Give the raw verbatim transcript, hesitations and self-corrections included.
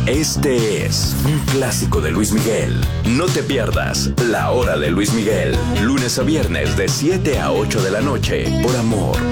Este es un clásico de Luis Miguel. No te pierdas La Hora de Luis Miguel, lunes a viernes de siete a ocho de la noche, por Amor